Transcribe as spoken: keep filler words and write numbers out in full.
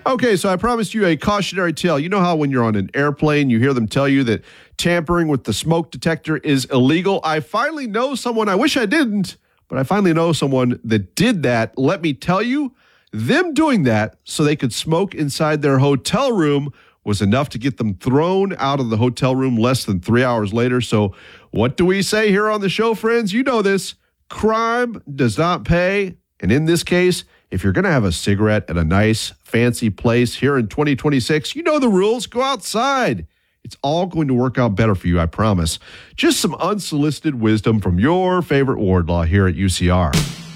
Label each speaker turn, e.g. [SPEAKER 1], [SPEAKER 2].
[SPEAKER 1] Okay, so I promised you a cautionary tale. You know how when you're on an airplane, you hear them tell you that tampering with the smoke detector is illegal? I finally know someone, I wish I didn't, but I finally know someone that did that. Let me tell you, them doing that so they could smoke inside their hotel room was enough to get them thrown out of the hotel room less than three hours later. So what do we say here on the show, friends? You know this. Crime does not pay. And in this case, if you're going to have a cigarette at a nice, fancy place here in twenty twenty-six, you know the rules. Go outside. It's all going to work out better for you, I promise. Just some unsolicited wisdom from your favorite ward law here at U C R.